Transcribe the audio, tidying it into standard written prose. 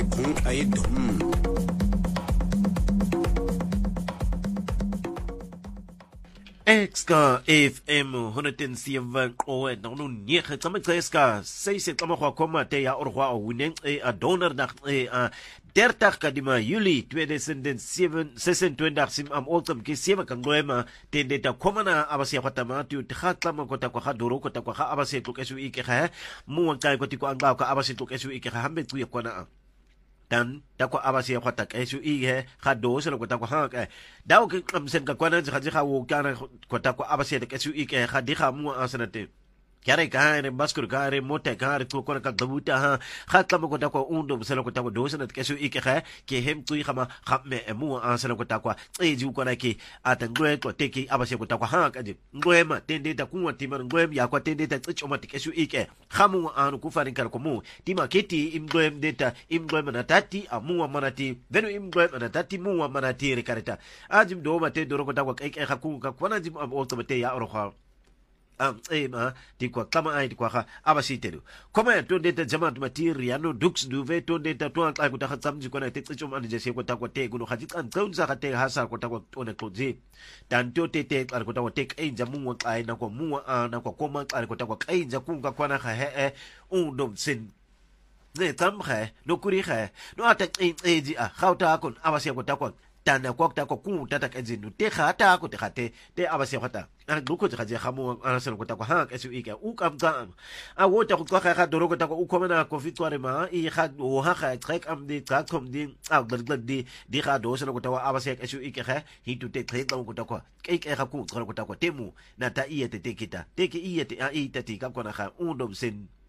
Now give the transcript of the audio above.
phung ai dum Exka FM 107 qoe nou nou 9 tsamexeska 6 tsamagwa khoma te ya orwa wineng a donderdag 30 kadima Julie 2026 sim am oltem ke 7 kangoema te deta komana abasi kwatama tu tkhatlama kota kwa hadoro kota kwa abasi tlokesu ike ha mu kai koti ko anga ka abasi tlokesu ike ha hambe tu yakwana dan takwa abasi kwata kesu ige khado selo kota kwa ha daw ke kamsen ka kwana jiga wo kana kota kwa abasi kesu ige khadi khamu asanate Kare kare baskur kare mote kare tu kona ka dabuta ha khatla mo kota ko undo selo kota ko dosa kesu ike kha ke hem tu khama khamme emu selo kota ko eju kona ki atangwe ko teki abase kota ko ha kaje ngwema tende ta kunwa timar ngwem ya ko tende ta tsichoma kesu ike khamu anu ku farin kar ko mu tima keti imgwem deta imgwem na tati amu manati venu imgwem na tati mu manati rekareta ajim do mate do kota ko ke khaku ka kona jim am otomate ya orokha di kwa klama ai di kwa ha abasiteru koma to deta jamat materia no dux duve to deta to an ku ta khamji kona te tsichom an je se ko ta ko te guno khajit an tsaun sa ka te hasa ko ta ko one ko je dan to te te ar ko ta ko te ai jamu wa ai na ko mu na ko koma ar ko ta ko ai ja ku ka kwana kha he dom sin ne tam kha no kuri kha no ata ai ji a khauta kon abase ko ta ko tana kwa ta ko ku tata ka jinu te khata ko te khate te abase khata an duko te khaje khamu an sel ko ta ko ha kesu ika u kam kam a wo ta ko kha doro ko ta ko u ko na ko victoire ma I kha o ha kha trek am di ta kom di a glad di kha do sel ko ta wa abase kesu ika kha hi tu te trek ko ta ko ke ke kha ku ko ta ko temu na ta I te kita te ke I te a I te ti kam ko na kha dom sen